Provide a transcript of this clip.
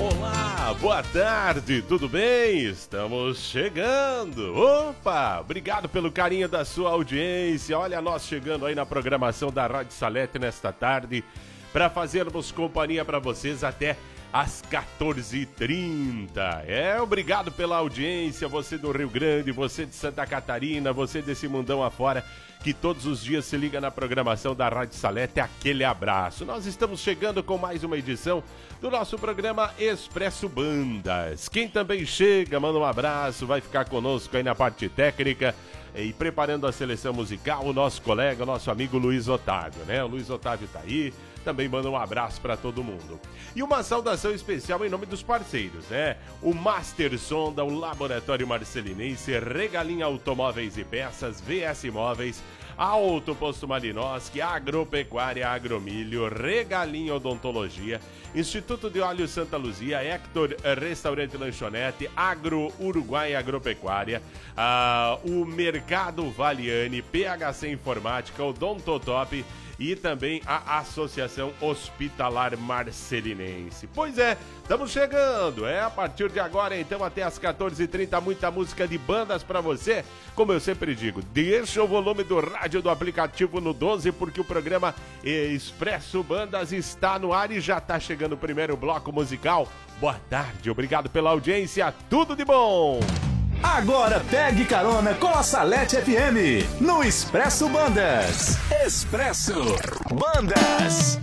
Olá, boa tarde, tudo bem? Estamos chegando. Opa, obrigado pelo carinho da sua audiência. Olha nós chegando aí na programação da Rádio Salete nesta tarde para fazermos companhia para vocês até às 14h30. Obrigado pela audiência, você do Rio Grande, você de Santa Catarina, você desse mundão afora que todos os dias se liga na programação da Rádio Salete. Aquele abraço. Nós estamos chegando com mais uma edição do nosso programa Expresso Bandas. Quem também chega, manda um abraço, vai ficar conosco aí na parte técnica e preparando a seleção musical, o nosso colega, o nosso amigo Luiz Otávio, né? O Luiz Otávio tá aí, também manda um abraço para todo mundo. E uma saudação especial em nome dos parceiros, né? O Master Sonda, o Laboratório Marcelinense, Regalinha Automóveis e Peças, VS Imóveis, Auto Posto Malinowski, Agropecuária Agromilho, Regalinha Odontologia, Instituto de Óleo Santa Luzia, Hector Restaurante Lanchonete, Agro Uruguai Agropecuária, o Mercado Valiani, PHC Informática, Odontotop e também a Associação Hospitalar Marcelinense. Pois é, estamos chegando, a partir de agora então até às 14h30, muita música de bandas pra você. Como eu sempre digo, deixa o volume do rádio do aplicativo no 12, porque o programa Expresso Bandas está no ar e já tá chegando o primeiro bloco musical. Boa tarde, obrigado pela audiência, tudo de bom! Agora pegue carona com a Salete FM no Expresso Bandas. Expresso Bandas.